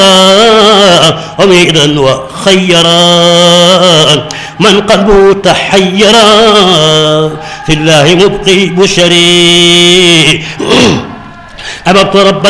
عميدا وخيرا من قلبه تحيرا في الله مبقي بشري أببت رب